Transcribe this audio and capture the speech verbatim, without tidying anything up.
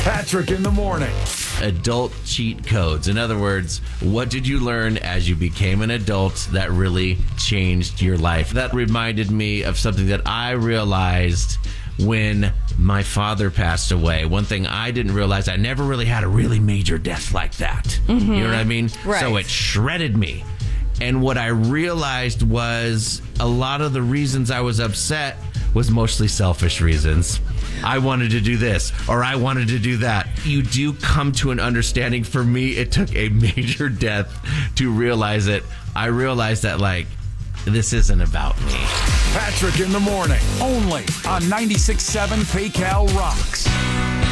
Patrick in the morning. Adult cheat codes. In other words, what did you learn as you became an adult that really changed your life? That reminded me of something that I realized when my father passed away. One thing I didn't realize, I never really had a really major death like that. Mm-hmm. You know what I mean? Right. So it shredded me. And what I realized was a lot of the reasons I was upset was mostly selfish reasons. I wanted to do this, or I wanted to do that. You do come to an understanding. For me, it took a major death to realize it. I realized that, like, this isn't about me. Patrick in the morning, only on ninety-six point seven PayCal Rocks.